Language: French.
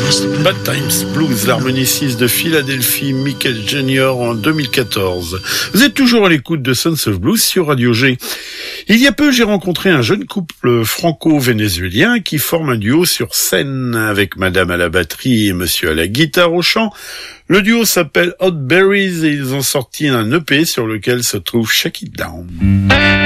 Bad Times Blues, l'harmoniciste de Philadelphie, Michael Jr. en 2014. Vous êtes toujours à l'écoute de Sons of Blues sur Radio G. Il y a peu, j'ai rencontré un jeune couple franco-vénézuélien qui forme un duo sur scène avec madame à la batterie et monsieur à la guitare au chant. Le duo s'appelle Hot Berries et ils ont sorti un EP sur lequel se trouve Shake It Down.